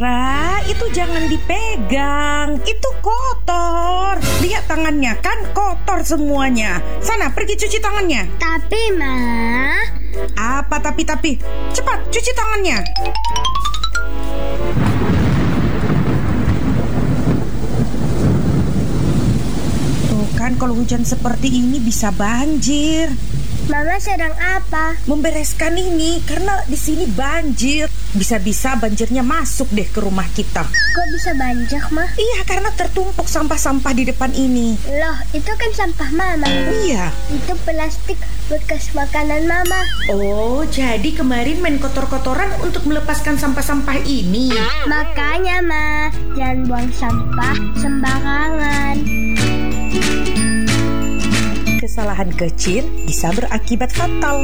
Ra, itu jangan dipegang. Itu kotor. Lihat tangannya, kan kotor semuanya. Sana, pergi cuci tangannya. Tapi, Ma. Apa tapi? Cepat, cuci tangannya. Tuh kan, kalau hujan seperti ini bisa banjir. Mama sedang apa? Membereskan ini karena di sini banjir. Bisa-bisa banjirnya masuk deh ke rumah kita. Kok bisa banjir, Ma? Iya, karena tertumpuk sampah-sampah di depan ini. Loh, itu kan sampah Mama. Iya. Itu plastik bekas makanan Mama. Oh, jadi kemarin main kotor-kotoran untuk melepaskan sampah-sampah ini. Makanya, Ma, jangan buang sampah sembarangan. Kesalahan kecil bisa berakibat fatal.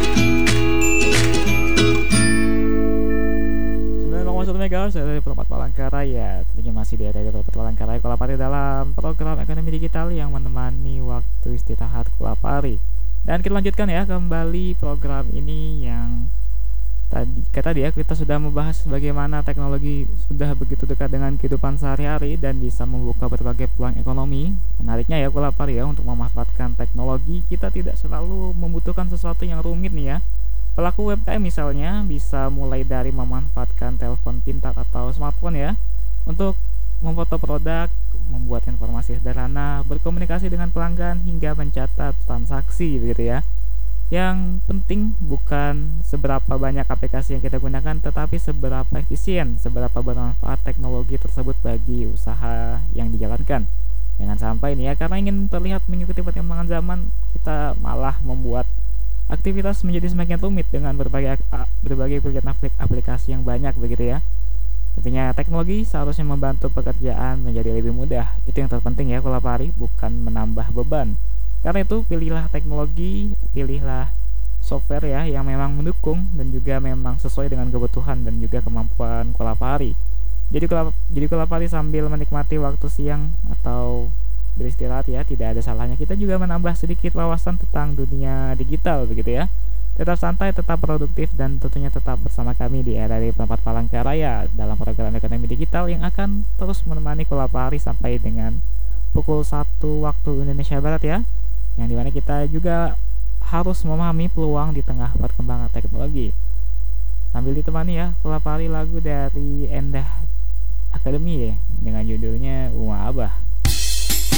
9,1 MHz dari Perempat Palangkaraya. Tentunya masih di area Perempat Palangkaraya Kolapari dalam program ekonomi digital yang menemani waktu istirahat Kolapari. Dan kita lanjutkan ya kembali program ini yang tadi ya kita sudah membahas bagaimana teknologi sudah begitu dekat dengan kehidupan sehari-hari dan bisa membuka berbagai peluang ekonomi. Menariknya ya Kolapari ya, untuk memanfaatkan teknologi kita tidak selalu membutuhkan sesuatu yang rumit nih ya. Pelaku UMKM misalnya bisa mulai dari memanfaatkan telepon pintar atau smartphone ya untuk memfoto produk, membuat informasi sederhana, berkomunikasi dengan pelanggan hingga mencatat transaksi begitu ya. Yang penting bukan seberapa banyak aplikasi yang kita gunakan, tetapi seberapa efisien, seberapa bermanfaat teknologi tersebut bagi usaha yang dijalankan. Jangan sampai nih ya, karena ingin terlihat mengikuti perkembangan zaman, kita malah membuat aktivitas menjadi semakin rumit dengan berbagai pilihan aplikasi yang banyak begitu ya. Tentunya teknologi seharusnya membantu pekerjaan menjadi lebih mudah. Itu yang terpenting ya Kolapari, bukan menambah beban. Karena itu pilihlah teknologi, pilihlah software ya yang memang mendukung dan juga memang sesuai dengan kebutuhan dan juga kemampuan Kolapari. Jadi Kolapari sambil menikmati waktu siang atau beristirahat ya, tidak ada salahnya kita juga menambah sedikit wawasan tentang dunia digital begitu ya. Tetap santai, tetap produktif, dan tentunya tetap bersama kami di RRI Perempat Palangkaraya dalam program ekonomi digital yang akan terus menemani Kolapari sampai dengan pukul 1 waktu Indonesia Barat ya. Yang dimana kita juga harus memahami peluang di tengah perkembangan teknologi. Sambil ditemani ya Kolapari lagu dari Endah Academy ya dengan judulnya Uma Abah.